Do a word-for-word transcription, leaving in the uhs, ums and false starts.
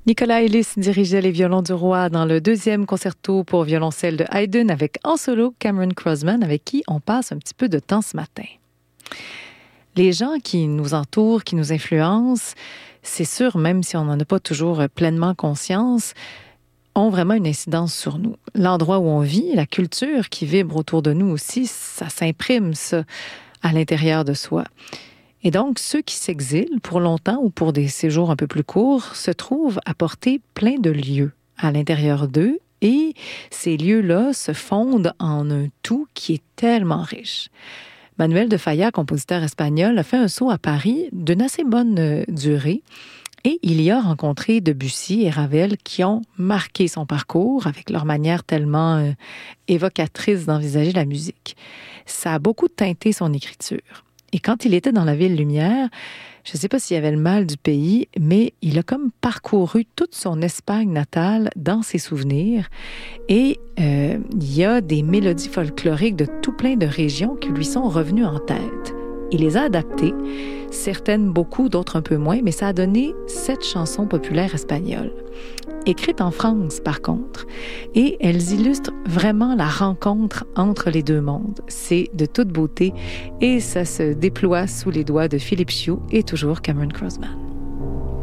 Nicolas Ellis dirigeait les violons du roi dans le deuxième concerto pour violoncelle de Haydn avec en solo Cameron Crossman, avec qui on passe un petit peu de temps ce matin. Les gens qui nous entourent, qui nous influencent, c'est sûr, même si on n'en a pas toujours pleinement conscience, ont vraiment une incidence sur nous. L'endroit où on vit, la culture qui vibre autour de nous aussi, ça s'imprime, ça, à l'intérieur de soi. Et donc, ceux qui s'exilent pour longtemps ou pour des séjours un peu plus courts se trouvent à porter plein de lieux à l'intérieur d'eux et ces lieux-là se fondent en un tout qui est tellement riche. Manuel de Falla, compositeur espagnol, a fait un saut à Paris d'une assez bonne durée et il y a rencontré Debussy et Ravel qui ont marqué son parcours avec leur manière tellement euh, évocatrice d'envisager la musique. Ça a beaucoup teinté son écriture. Et quand il était dans la Ville Lumière, je ne sais pas s'il y avait le mal du pays, mais il a comme parcouru toute son Espagne natale dans ses souvenirs. Et euh, il y a des mélodies folkloriques de tout plein de régions qui lui sont revenues en tête. Il les a adaptées, certaines beaucoup, d'autres un peu moins, mais ça a donné sept chansons populaires espagnoles, écrites en France par contre, et elles illustrent vraiment la rencontre entre les deux mondes. C'est de toute beauté et ça se déploie sous les doigts de Philippe Chiu et toujours Cameron Crossman.